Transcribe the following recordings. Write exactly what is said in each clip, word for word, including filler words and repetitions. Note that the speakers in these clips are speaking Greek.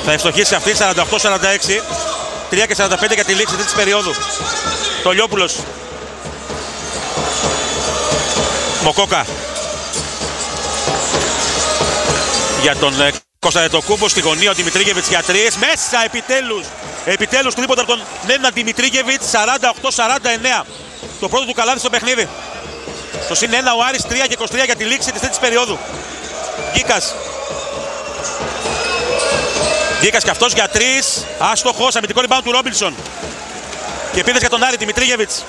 Θα ευστοχίσει αυτή, σαράντα οκτώ σαράντα έξι. τρία και σαράντα πέντε για τη λήξη της περίοδου. Τολιόπουλος. Μοκόκα. Για τον ε, Κωνσταντινοκούμπο στη γωνία, ο Δημητρίγεβιτς για τρεις. Μέσα επιτέλους. Επιτέλους τρίποντα από τον Νένα Δημητρίγεβιτς, σαράντα οκτώ σαράντα εννέα. Το πρώτο του καλάθι στο παιχνίδι. Το συν ένα ο Άρης, τρία και είκοσι τρία για τη λήξη της τρίτης περίοδου. Γκίκας. Γκίκας και αυτός για τρεις. Άστοχος, αμυντικό rebound του Ρόμπινσον. Και επίδεση για τον Άρη, Δημητρίγεβιτς.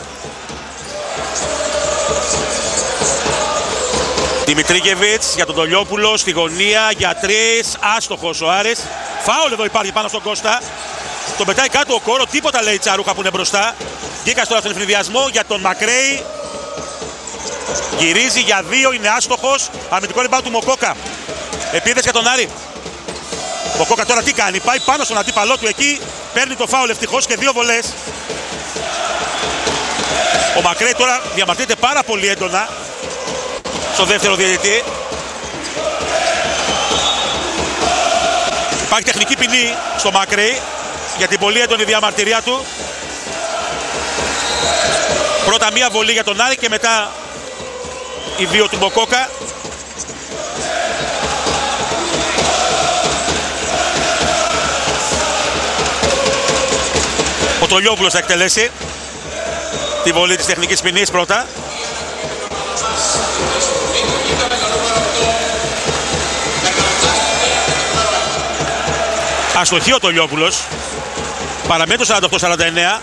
Δημητρίγεβιτς για τον Τολιόπουλο στη γωνία για τρεις. Άστοχος ο Άρης. Φάουλ εδώ υπάρχει πάνω στον Κώστα. Τον πετάει κάτω ο Κόρο, τίποτα λέει η Τσαρούχα που είναι μπροστά. Γκίκας τώρα στον ευνηδιασμό για τον Μακρέι. Γυρίζει για δύο, είναι άστοχος. Αμυντικό rebound του Μοκόκα. Επίδεση για τον Άρη. Μοκόκα τώρα τι κάνει, πάει πάνω στον αντίπαλό του εκεί. Παίρνει το φάουλ ευτυχώς και δύο βολές. Ο Μακρέι τώρα διαμαρτύρεται πάρα πολύ έντονα στο δεύτερο διαιτητή. Υπάρχει τεχνική ποινή στο Μακρέι για την πολύ έντονη διαμαρτυρία του. Πρώτα μία βολή για τον Άρη και μετά οι δύο του Μοκόκα. Ο Τολιόπουλος θα εκτελέσει τη βολή της τεχνικής ποινής πρώτα. Αστοχή ο Τολιόπουλος. Παραμένει το σαράντα οκτώ σαράντα εννέα.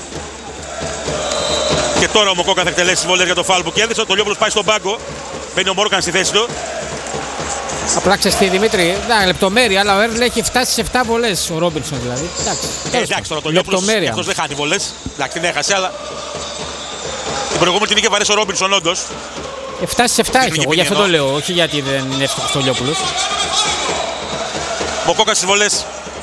Και τώρα ο Μοκόκα θα εκτελέσει τις βολές για το φάουλ που κέρδισε. Ο Τολιόπουλος πάει στον πάγκο. Μπαίνει ο Μόρκαν στη θέση του. Απλά ξέρεις τι, Δημήτρη, ναι, λεπτομέρεια, αλλά ο Έρλ έχει φτάσει σε επτά βολές, ο Ρόμπινσον δηλαδή. Εντάξει, ε, εντάξει τώρα ο Τολιόπουλος αυτός δεν χάνει βολές. Εντάξει, την έχασε, αλλά την προηγούμενη την είχε βαρέσει ο Ρόμπινσον όντως. εφτά στις επτά έχει, εγώ γι' αυτό το λέω, όχι γιατί δεν είναι εύστοχος ο Τολιόπουλος. Μοκόκα στις βολές.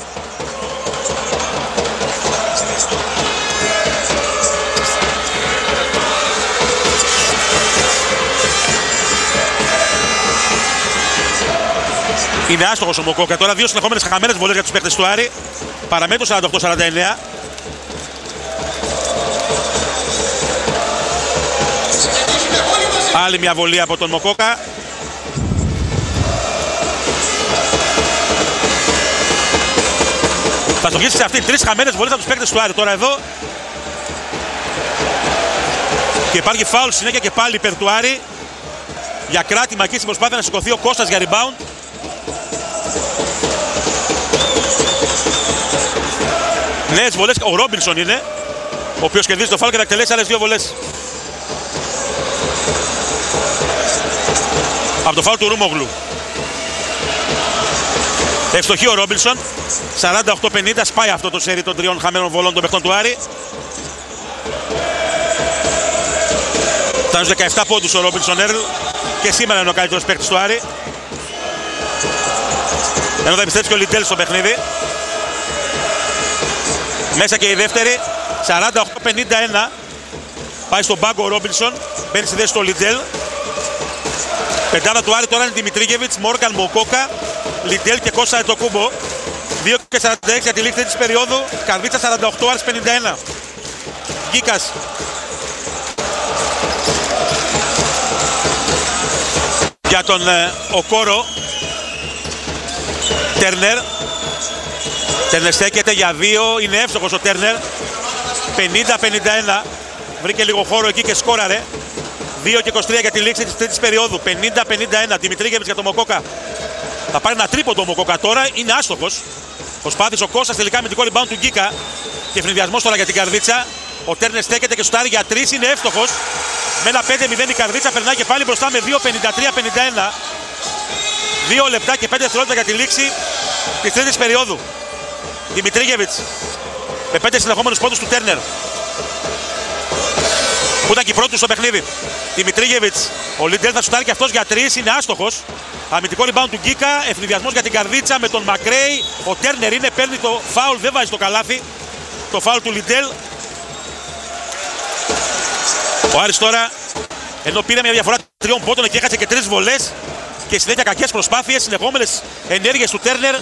Είναι άστοχος ο Μοκόκα τώρα, δύο συνεχόμενες χαμένες βολές για τους παίκτες του Άρη. Παραμένει το σαράντα οκτώ σαράντα εννέα. Άλλη μια βολή από τον Μοκόκα. Θα στοχίσει σε αυτή τρεις χαμένες βολές από τους παίκτες του Άρη τώρα εδώ. Και υπάρχει φάουλ συνέχεια και πάλι υπέρ του Άρη. Για κράτημα εκεί στην προσπάθεια να σηκωθεί ο Κώστας για rebound. Νέες βολές, ο Ρόμπινσον είναι, ο οποίος κερδίζει το φάουλ και θα εκτελέσει άλλες δύο βολές. Από το φάουλ του Ρουμόγλου. Ευστοχή ο Ρόμπινσον, σαράντα οκτώ πενήντα, σπάει αυτό το σέρι των τριών χαμένων βολών των παιχτών του Άρη. Φτάνει στους δεκαεπτά πόντους ο Ρόμπινσον Έρλ και σήμερα είναι ο καλύτερος παίκτης του Άρη. Ενώ θα επιστρέψει και ο Λιντέλ στο παιχνίδι. Μέσα και η δεύτερη, σαράντα οκτώ πενήντα ένα. Πάει στον πάγκο ο Ρόμπινσον, μπαίνει στη θέση του Λιντέλ. Πεντάδα του Άρη τώρα είναι Δημητρίγεβιτς, Μόρκαν, Μοκόκα, Λιντέλ και Κωνσταντινοκούμπο. δύο και σαράντα έξι για τη λήξη της περίοδου. Καρδίτσα σαράντα οκτώ, Άρης πενήντα ένα. Γκίκας. Για τον ε, Οκόρο. Τέρνερ. Τέρνερ στέκεται για δύο, είναι εύστοχος ο Τέρνερ. πενήντα πενήντα ένα. Βρήκε λίγο χώρο εκεί και σκόραρε. δύο και είκοσι τρία για τη λήξη της τρίτης περίοδου. πενήντα πενήντα ένα. Δημητρίγεβιτς για τον Μοκόκα. Θα πάρει ένα τρίποντο ο Μοκόκα τώρα, είναι άστοχος. Προσπάθησε ο Κώστας τελικά με την rebound του Γκίκα. Και ευνηδιασμός τώρα για την Καρδίτσα. Ο Τέρνερ στέκεται και σουτάρει για τρεις, είναι εύστοχος. Με ένα πέντε μηδέν η Καρδίτσα περνάει και πάλι μπροστά με δύο πενήντα τρία πενήντα ένα. δύο λεπτά και πέντε δευτερόλεπτα για τη λήξη της τρίτης περίοδου. Δημητρίγεβιτς με πέντε συνεχόμενους πόντους του Τέρνερ, που ήταν και η πρώτη του στο παιχνίδι. Δημητρίγεβιτς, ο Λιντέλ θα σουτάρει και αυτός για τρεις, είναι άστοχος. Αμυντικό rebound του Γκίκα, ευνηδιασμός για την Καρδίτσα με τον Μακρέι. Ο Τέρνερ είναι, παίρνει το φάουλ, δεν βάζει το καλάθι. Το φάουλ του Λιντέλ. Ο Άρης τώρα, ενώ πήρε μια διαφορά τριών πόντων και έχασε και τρεις βολές και συνέχεια κακές προσπάθειες, συνεχόμενες ενέργειες του Τέρνερ,